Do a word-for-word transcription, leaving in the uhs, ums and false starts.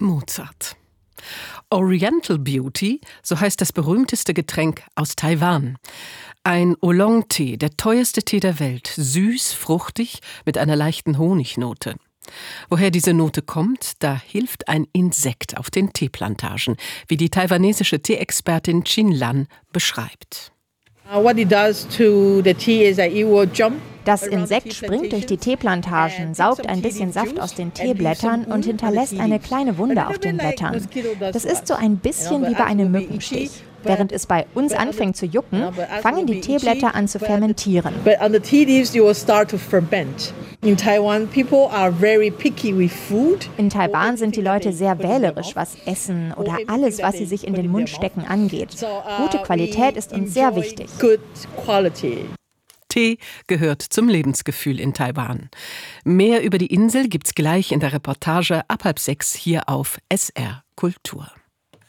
Mozart. Oriental Beauty, so heißt das berühmteste Getränk aus Taiwan. Ein Oolong-Tee, der teuerste Tee der Welt, süß, fruchtig, mit einer leichten Honignote. Woher diese Note kommt, da hilft ein Insekt auf den Teeplantagen, wie die taiwanesische Tee-Expertin Chin Lan beschreibt. Das Insekt springt durch die Teeplantagen, saugt ein bisschen Saft aus den Teeblättern und hinterlässt eine kleine Wunde auf den Blättern. Das ist so ein bisschen wie bei einem Mückenstich. Während es bei uns anfängt zu jucken, fangen die Teeblätter an zu fermentieren. In Taiwan sind die Leute sehr wählerisch, was Essen oder alles, was sie sich in den Mund stecken, angeht. Gute Qualität ist uns sehr wichtig. Tee gehört zum Lebensgefühl in Taiwan. Mehr über die Insel gibt's gleich in der Reportage ab halb sechs hier auf S R Kultur.